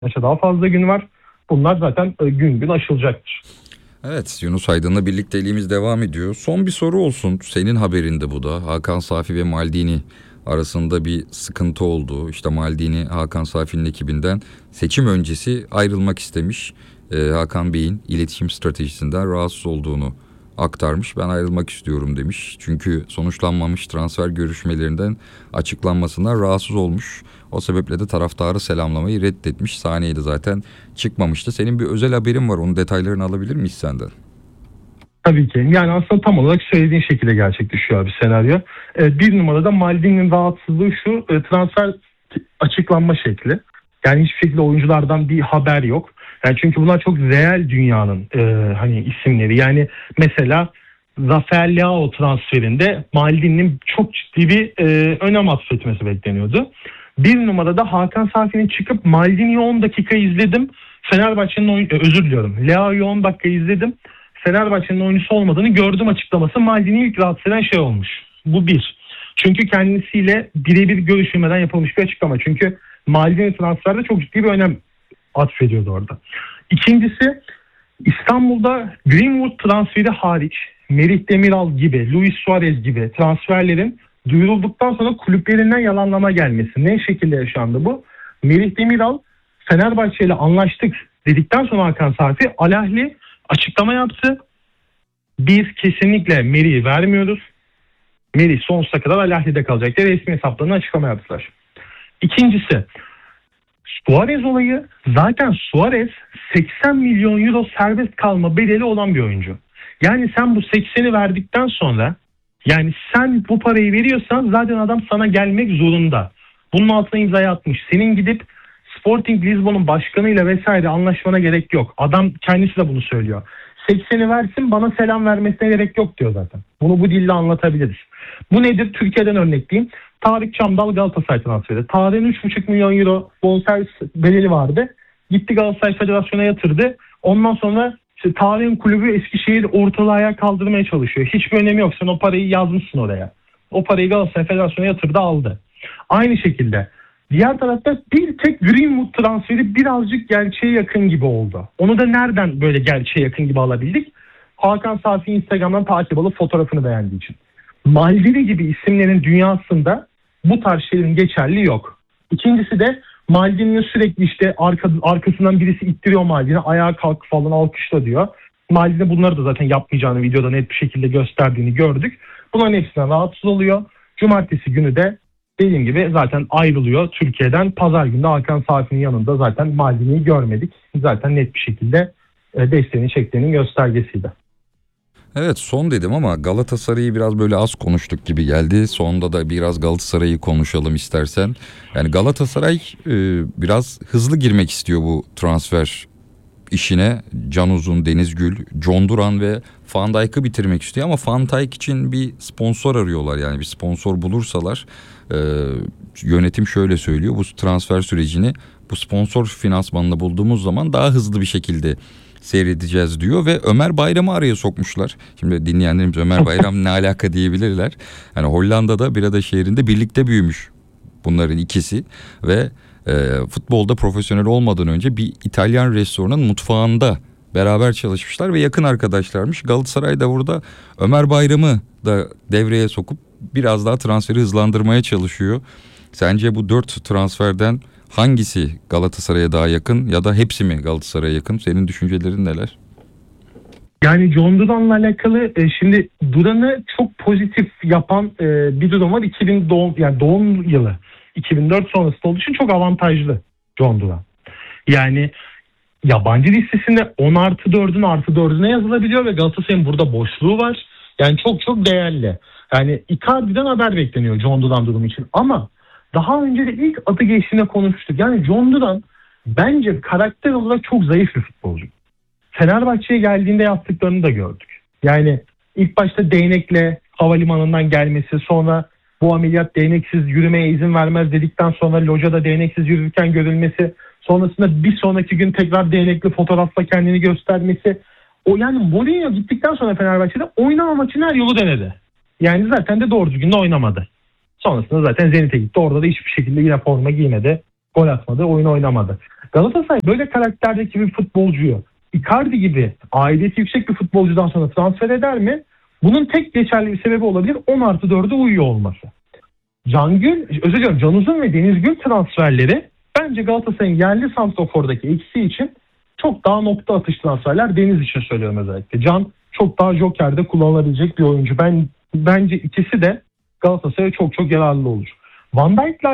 maça daha fazla gün var. Bunlar zaten gün gün aşılacaktır. Evet, Yunus Aydın'la birlikteliğimiz devam ediyor. Son bir soru olsun. Senin haberinde bu da. Hakan Safi ve Maldini arasında bir sıkıntı oldu. İşte Maldini Hakan Safi'nin ekibinden seçim öncesi ayrılmak istemiş. Hakan Bey'in iletişim stratejisinden rahatsız olduğunu aktarmış. Ben ayrılmak istiyorum demiş. Çünkü sonuçlanmamış transfer görüşmelerinden açıklanmasından rahatsız olmuş. O sebeple de taraftarı selamlamayı reddetmiş. Sahneye de zaten çıkmamıştı. Senin bir özel haberin var. Onun detaylarını alabilir miyiz senden? Tabii ki. Yani aslında tam olarak söylediğin şekilde gerçekleşiyor bir senaryo. Bir numarada Maldini'nin rahatsızlığı şu: transfer açıklanma şekli. Yani hiçbir şekilde oyunculardan bir haber yok. Yani çünkü bunlar çok reel dünyanın hani isimleri. Yani mesela Rafael Leao transferinde Maldini'nin çok ciddi bir önem atfetmesi bekleniyordu. Bir numarada Hakan Safi'nin çıkıp Maldini'yi 10 dakika izledim. Fenerbahçe'nin özür diliyorum. Leao'yu 10 dakika izledim. Fenerbahçe'nin oyuncusu olmadığını gördüm açıklaması Maldini'yi ilk rahatsız eden şey olmuş. Bu bir. Çünkü kendisiyle birebir görüşülmeden yapılmış bir açıklama. Çünkü Maldini transferde çok ciddi bir önem atfediyordu orada. İkincisi, İstanbul'da Greenwood transferi hariç Merih Demiral gibi, Luis Suarez gibi transferlerin duyurulduktan sonra kulüplerinden yalanlama gelmesi. Ne şekilde yaşandı bu? Merih Demiral Fenerbahçe ile anlaştık dedikten sonra Hakan Safi Al Ahly açıklama yaptı. Biz kesinlikle Merih'i vermiyoruz. Merih sonsuza kadar Al Ahly'de kalacak diye resmi hesaplarına açıklama yaptılar. İkincisi, Suarez olayı. Zaten Suarez 80 milyon euro serbest kalma bedeli olan bir oyuncu. Yani sen bu 80'i verdikten sonra, yani sen bu parayı veriyorsan zaten adam sana gelmek zorunda. Bunun altına imzayı atmış. Senin gidip Sporting Lisbon'un başkanıyla vesaire anlaşmana gerek yok. Adam kendisi de bunu söylüyor. 80'i versin, bana selam vermesine gerek yok diyor zaten. Bunu bu dille anlatabiliriz. Bu nedir? Türkiye'den örnekleyeyim. Tarık Çamdal Galatasaray transferi. Tarık'ın 3,5 milyon euro bonservis bedeli vardı. Gitti Galatasaray Federasyonu'na yatırdı. Ondan sonra işte Tarık'ın kulübü Eskişehir ortalığı ayağa kaldırmaya çalışıyor. Hiçbir önemi yok. Sen o parayı yazmışsın oraya. O parayı Galatasaray Federasyonu'na yatırdı, aldı. Aynı şekilde diğer tarafta bir tek Greenwood transferi birazcık gerçeğe yakın gibi oldu. Onu da nereden böyle gerçeğe yakın gibi alabildik? Hakan Safi Instagram'dan takip alıp fotoğrafını beğendiği için. Maldini gibi isimlerin dünyasında bu tarz şeylerin geçerli yok. İkincisi de Maldini'nin sürekli işte arkasından birisi ittiriyor Maldini. Ayağa kalk falan, alkışla diyor. Maldini bunları da zaten yapmayacağını videoda net bir şekilde gösterdiğini gördük. Bunların hepsinden rahatsız oluyor. Cumartesi günü de dediğim gibi zaten ayrılıyor Türkiye'den. Pazar günü de Hakan Safi'nin yanında zaten Maldini'yi görmedik. Zaten net bir şekilde desteğini çektiğinin göstergesiydi. Evet, son dedim ama Galatasaray'ı biraz böyle az konuştuk gibi geldi. Sonunda da biraz Galatasaray'ı konuşalım istersen. Yani Galatasaray biraz hızlı girmek istiyor bu transfer işine. Can Uzun, Deniz Gül, John Duran ve Van Dijk'ı bitirmek istiyor ama Van Dijk için bir sponsor arıyorlar. Yani bir sponsor bulursalar yönetim şöyle söylüyor: bu transfer sürecini bu sponsor finansmanını bulduğumuz zaman daha hızlı bir şekilde seyredeceğiz diyor ve Ömer Bayram'ı araya sokmuşlar. Şimdi dinleyenlerimiz Ömer Bayram ne alaka diyebilirler. Yani Hollanda'da bir ada şehrinde birlikte büyümüş bunların ikisi ve futbolda profesyonel olmadan önce bir İtalyan restoranın mutfağında beraber çalışmışlar ve yakın arkadaşlarmış. Galatasaray da burada Ömer Bayram'ı da devreye sokup biraz daha transferi hızlandırmaya çalışıyor. Sence bu 4 transferden hangisi Galatasaray'a daha yakın ya da hepsi mi Galatasaray'a yakın? Senin düşüncelerin neler? Yani John Duran'la alakalı şimdi Duran'ı çok pozitif yapan bir durum var. 2000 doğum, yani doğum yılı 2004 sonrası olduğu için çok avantajlı John Duran. Yani yabancı listesinde 10 artı 4'ün artı 4'üne yazılabiliyor ve Galatasaray'ın burada boşluğu var. Yani çok çok değerli. Yani Icardi'den haber bekleniyor John Duran durumu için. Ama daha önce de ilk adı geçtiğinde konuşmuştuk. Yani John Duran bence karakter olarak çok zayıf bir futbolcu. Fenerbahçe'ye geldiğinde yaptıklarını da gördük. Yani ilk başta değnekle havalimanından gelmesi, sonra bu ameliyat değneksiz yürümeye izin vermez dedikten sonra locada değneksiz yürürken görülmesi, sonrasında bir sonraki gün tekrar değnekli fotoğrafla kendini göstermesi. O yani Mourinho gittikten sonra Fenerbahçe'de oynamamak için her yolu denedi. Yani zaten de doğru düzgün de oynamadı. Sonrasında zaten Zenit'e gitti. Orada da hiçbir şekilde yine forma giymedi. Gol atmadı. Oyun oynamadı. Galatasaray böyle karakterdeki bir futbolcuyu Icardi gibi aidiyeti yüksek bir futbolcudan sonra transfer eder mi? Bunun tek geçerli bir sebebi olabilir 10+4'e uyuyor olması. Can Uzun ve Deniz Gül transferleri bence Galatasaray'ın yerli santrafordaki eksiği için çok daha nokta atış transferler. Deniz için söylüyorum özellikle. Can çok daha jokerde kullanılabilecek bir oyuncu. Bence ikisi de Galatasaray'a çok yararlı olur. Van Dijk'le